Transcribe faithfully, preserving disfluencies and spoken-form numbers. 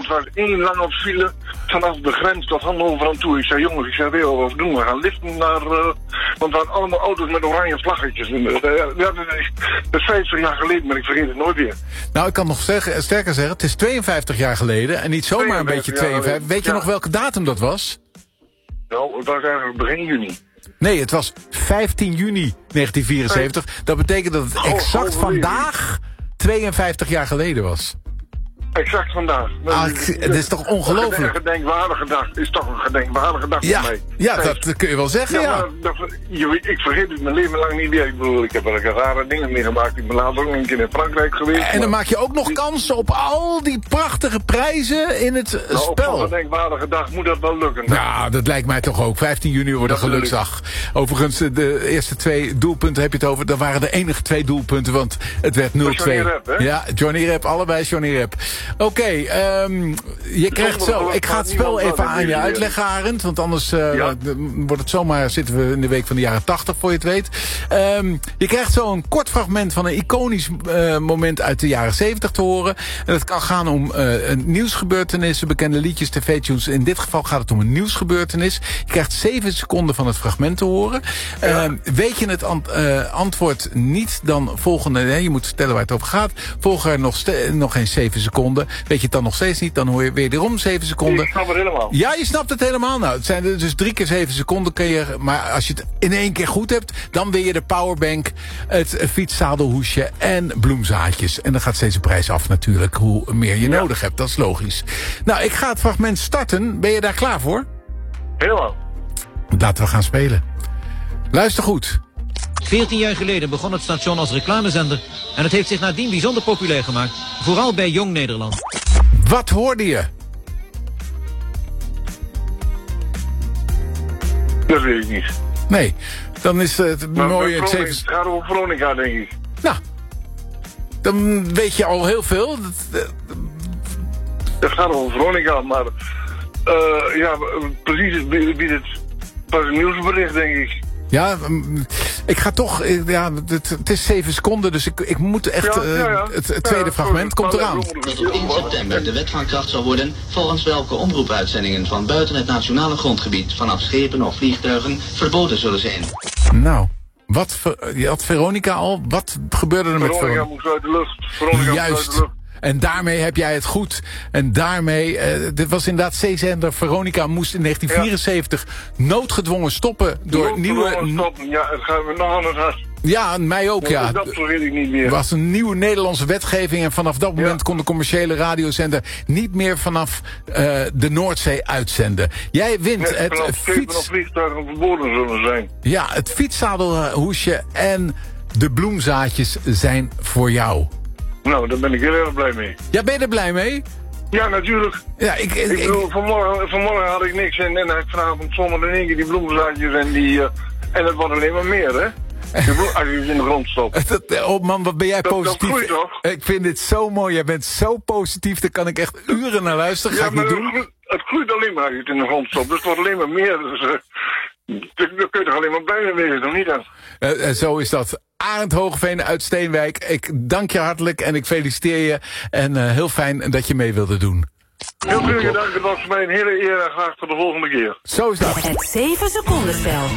het was één lange file vanaf de grens tot Hannover aan toe. Ik zei, jongens, ik zei, wil wat doen? We gaan liften naar... Uh, want we hadden allemaal auto's met oranje vlaggetjes. En, uh, ja, dat is, dat is vijftig jaar geleden, maar ik vergeet het nooit weer. Nou, ik kan nog zeggen, sterker zeggen, het is tweeënvijftig jaar geleden. En niet zomaar een beetje tweeënvijftig. Weet je ja. nog welke datum dat was? Nou, het was eigenlijk begin juni. Nee, het was vijftien juni negentien vierenzeventig. Dat betekent dat het exact oh, vandaag tweeënvijftig jaar geleden was. Exact vandaag. Ah, het is toch ongelooflijk? Een gedenkwaardige dag is toch een gedenkwaardige dag ja, voor mij. Ja, dat, dat kun je wel zeggen, ja. ja. Maar, dat, ik vergeet het mijn leven lang niet meer. Ik bedoel, ik heb er rare dingen meegemaakt. Ik ben later ook een keer in Frankrijk geweest. En dan maak je ook nog kans op al die prachtige prijzen in het nou, spel. Op een gedenkwaardige dag moet dat wel lukken. Nou, dat lijkt mij toch ook. vijftien juni wordt een geluksdag. Overigens, de eerste twee doelpunten heb je het over. Dat waren de enige twee doelpunten, want het werd nul twee. Johnny Rep, hè? Ja, Johnny Rep, allebei Johnny Rep. Oké, okay, um, je krijgt zo. Ik ga het spel even aan je uitleggen, Arend. Want anders uh, ja. wordt het zomaar, zitten we in de week van de jaren tachtig, voor je het weet. Um, je krijgt zo een kort fragment van een iconisch uh, moment uit de jaren zeventig te horen. En het kan gaan om uh, een nieuwsgebeurtenissen, bekende liedjes, tv-tunes. In dit geval gaat het om een nieuwsgebeurtenis. Je krijgt zeven seconden van het fragment te horen. Ja. Uh, weet je het ant uh, antwoord niet, dan volgende... Hè, je moet vertellen waar het over gaat. Volgen er nog, nog eens zeven seconden. Weet je het dan nog steeds niet, dan hoor je wederom zeven seconden. Ik snap het helemaal. Ja, je snapt het helemaal. Nou, het zijn dus drie keer zeven seconden. Kun je, maar als je het in één keer goed hebt, dan win je de powerbank, het fietszadelhoesje en bloemzaadjes. En dan gaat steeds een prijs af natuurlijk, hoe meer je ja. nodig hebt. Dat is logisch. Nou, ik ga het fragment starten. Ben je daar klaar voor? Helemaal. Laten we gaan spelen. Luister goed. veertien jaar geleden begon het station als reclamezender en het heeft zich nadien bijzonder populair gemaakt. Vooral bij Jong Nederland. Wat hoorde je? Dat weet ik niet. Nee, dan is het maar mooie... Het zeven... gaat over Veronica, denk ik. Nou, dan weet je al heel veel. Dat, Het gaat over Veronica, maar... Uh, ja, precies wie het... was een nieuwsbericht, denk ik. Ja, ik ga toch... Ja, het, het is zeven seconden, dus ik, ik moet echt... Ja, ja, ja. Uh, het, het tweede ja, fragment komt eraan. Dat op één september de wet van kracht zal worden... volgens welke omroepuitzendingen van buiten het nationale grondgebied... vanaf schepen of vliegtuigen verboden zullen zijn. Nou, wat... Je had Veronica al. Wat gebeurde er Veronica met Veronica? moest uit de lucht. Veronica Juist. moest uit de lucht. En daarmee heb jij het goed. En daarmee, uh, dit was inderdaad zeezender Veronica moest in negentien vierenzeventig ja. noodgedwongen stoppen door noodgedwongen nieuwe... stoppen, ja, het gaat me nog aan het hart. Ja, mij ook, ja. Dat vergeet ik niet meer. Er was een nieuwe Nederlandse wetgeving en vanaf dat moment ja. kon de commerciële radiozender niet meer vanaf uh, de Noordzee uitzenden. Jij wint nee, het fiets... of vliegtuigen verboden zullen zijn. Ja, het fietszadelhoesje en de bloemzaadjes zijn voor jou. Nou, daar ben ik heel erg blij mee. Ja, ben je er blij mee? Ja, natuurlijk. Ja, ik, ik, ik bedoel, ik, vanmorgen, vanmorgen had ik niks en, en vanavond zomaar in één keer die bloemzaadjes en die... Uh, en het wordt alleen maar meer, hè? De bloem, als je het in de grond stopt. Dat, oh man, wat ben jij dat, positief. Dat groeit toch? Ik vind dit zo mooi. Jij bent zo positief. Daar kan ik echt uren naar luisteren. Ga ja, ik niet maar doen. Het groeit, het groeit alleen maar als je het in de grond stopt. Dus het wordt alleen maar meer. Dus, uh, daar kun je toch alleen maar blij mee wezen, nog niet aan? Uh, uh, zo is dat. Arend Hoogeveen uit Steenwijk. Ik dank je hartelijk en ik feliciteer je. En uh, heel fijn dat je mee wilde doen. Heel veel dank. Het was voor mij een hele eer en graag tot de volgende keer. Zo is dat. Het zeven seconden spel.